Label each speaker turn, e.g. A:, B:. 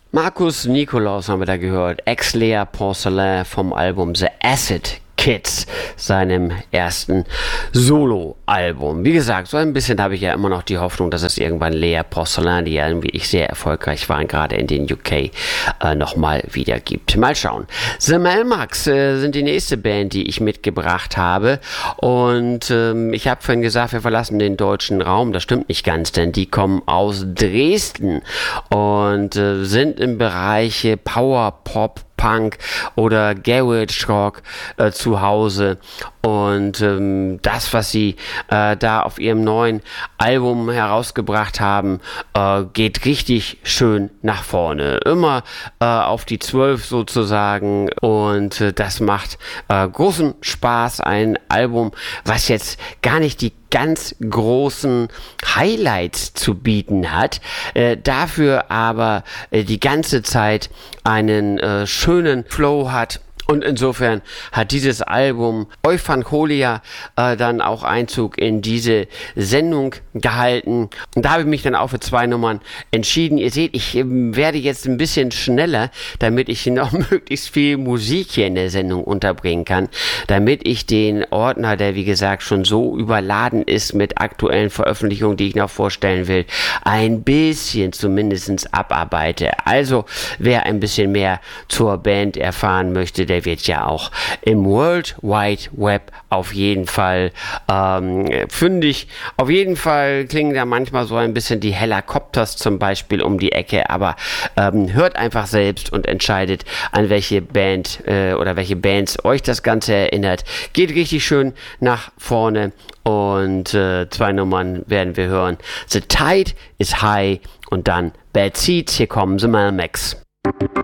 A: Markus Nikolaus haben wir da gehört. Ex-Lea Porcelain vom Album The Acid Kids, seinem ersten Solo-Album. Wie gesagt, so ein bisschen habe ich ja immer noch die Hoffnung, dass es irgendwann Lea Porcelain, die ja irgendwie sehr erfolgreich waren, gerade in den UK, nochmal wieder gibt. Mal schauen. The Melmacs sind die nächste Band, die ich mitgebracht habe. Und ich habe vorhin gesagt, wir verlassen den deutschen Raum. Das stimmt nicht ganz, denn die kommen aus Dresden und sind im Bereich Power Pop, Punk oder Garage Rock zu Hause, und das, was sie da auf ihrem neuen Album herausgebracht haben, geht richtig schön nach vorne, immer auf die 12 sozusagen, und das macht großen Spaß. Ein Album, was jetzt gar nicht die ganz großen Highlights zu bieten hat, dafür aber die ganze Zeit einen schönen Flow hat. Und insofern hat dieses Album Euphancholia dann auch Einzug in diese Sendung gehalten. Und da habe ich mich dann auch für 2 Nummern entschieden. Ihr seht, ich werde jetzt ein bisschen schneller, damit ich noch möglichst viel Musik hier in der Sendung unterbringen kann, damit ich den Ordner, der wie gesagt schon so überladen ist mit aktuellen Veröffentlichungen, die ich noch vorstellen will, ein bisschen zumindest abarbeite. Also wer ein bisschen mehr zur Band erfahren möchte, der wird ja auch im World Wide Web auf jeden Fall fündig. Auf jeden Fall klingen da manchmal so ein bisschen die Helicopters zum Beispiel um die Ecke, aber hört einfach selbst und entscheidet, an welche Band oder welche Bands euch das Ganze erinnert. Geht richtig schön nach vorne, und 2 Nummern werden wir hören. The Tide is High und dann Bad Seeds. Hier kommen The Melmacs.